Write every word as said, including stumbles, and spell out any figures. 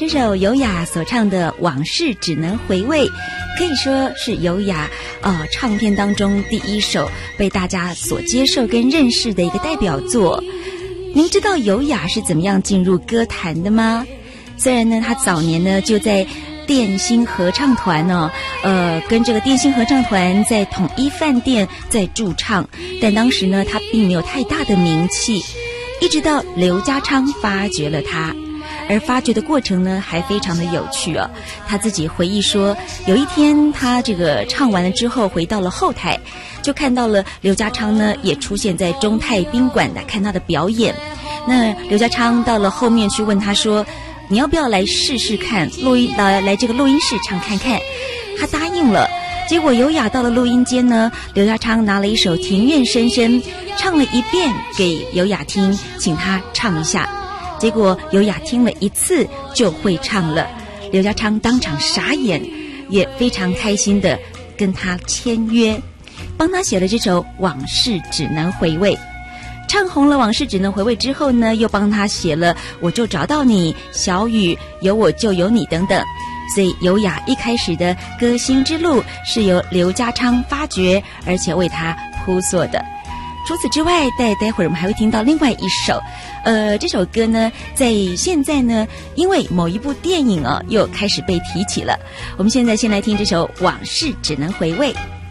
这首尤雅所唱的《往事只能回味》，可以说是尤雅呃唱片当中第一首被大家所接受跟认识的一个代表作。您知道尤雅是怎么样进入歌坛的吗？虽然呢，她早年呢就在电星合唱团哦，呃，跟这个电星合唱团在统一饭店在驻唱，但当时呢，她并没有太大的名气，一直到刘家昌发掘了她。而发掘的过程呢还非常的有趣哦。他自己回忆说，有一天他这个唱完了之后回到了后台，就看到了刘家昌呢也出现在中泰宾馆来看他的表演。那刘家昌到了后面去问他说，你要不要来试试看录音来来这个录音室唱看看？他答应了。结果尤雅到了录音间呢，刘家昌拿了一首《庭院深深》唱了一遍给尤雅听，请他唱一下。结果尤雅听了一次就会唱了，刘家昌当场傻眼，也非常开心的跟他签约，帮他写了这首《往事只能回味》。唱红了《往事只能回味》之后呢，又帮他写了《我就找到你》、小雨、有我就有你等等。所以尤雅一开始的歌星之路是由刘家昌发掘，而且为他铺索的。除此之外，待待会儿我们还会听到另外一首，呃，这首歌呢，在现在呢，因为某一部电影哦，又开始被提起了。我们现在先来听这首《往事只能回味》。